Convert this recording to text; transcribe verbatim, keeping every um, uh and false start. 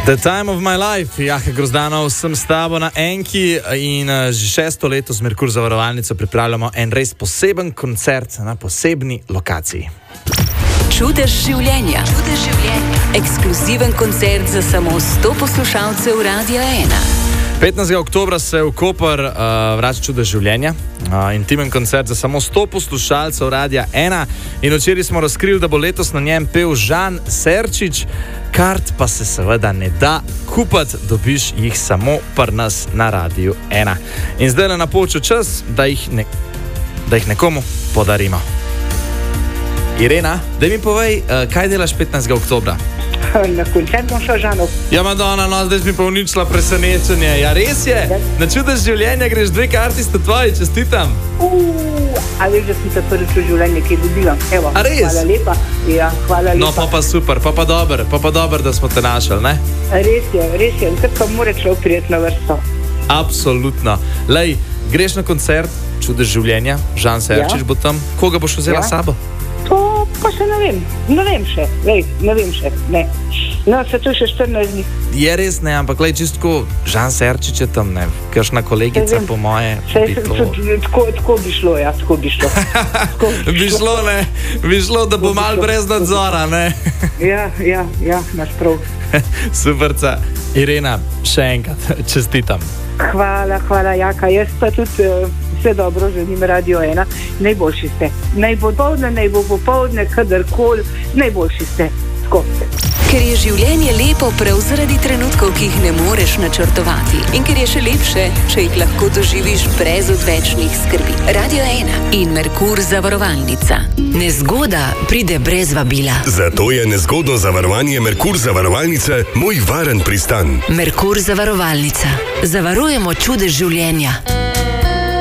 The time of my life, Jaka Grozdanov, sem s tabo na Enki in že šesto leto z Merkur zavarovalnico pripravljamo en res poseben koncert na posebni lokaciji. Čudež življenja. Čudež življenja. Ekskluziven koncert za samo sto poslušalcev Radia ena. petnajstega oktobra se v Koper uh, vrača Čudež življenja. Uh, intimen koncert za samo sto poslušalcev Radia ena. In včeraj smo razkrili, da bo letos na njem pel Žan Serčič. Kart pa se seveda ne da kupati, dobiš jih samo pri nas na Radiu ena. In zdaj je napočil čas, da jih, ne, da jih nekomu podarimo. Irena, daj mi povej, uh, kaj delaš petnajstega oktobra? Na koncert bom šel Žanov. Ja, Madonna, no, zdaj mi pa uničila presenečenje. Ja, res je? Na Čudež življenja greš, dve karti sta tvoji, čestitam. Uuu, a veš, da sem te prvič v življenju, ki dobivam. Evo, a res? Hvala lepa. Ja, hvala lepa. No, pa pa super, pa pa dober, pa pa dober, da smo te našli, ne? Res je, res je. Tako pa mora človek priti na vrsto. Absolutno. Lej, greš na koncert Čudež življenja, Žan Serčič ja. Bo tam. Koga boš vzela ja. Sabo? To pa še ne vem, ne vem še, lej, ne vem še, ne. No, se to še štirinajst dni. Je res, ne, ampak lej, čistko, Žan Serčič je tam, ne, kakšna kolegica po moje. Bi to... tako, tako bi šlo, ja, tako bi šlo. Tako bi, bi šlo, ne, bi šlo, da bo mal brez nadzora, ne. Ja, ja, ja, naš prav. Superca. Irena, še enkrat, čestitam. Hvala, hvala, Jaka, jaz pa tudi... Uh... Vse dobro, želim Radio ena, najboljši ste. Naj bo popoldne, naj bo popoldne, kadarkoli, najboljši ste. Tako. Ker je življenje lepo prav zaradi trenutkov, ki jih ne moreš načrtovati. In ker je še lepše, če jih lahko doživiš brez odvečnih skrbi. Radio ena in Merkur zavarovalnica. Nezgoda pride brez vabila. Zato je nezgodno zavarovanje Merkur zavarovalnice moj varen pristan. Merkur zavarovalnica. Zavarujemo čudež življenja.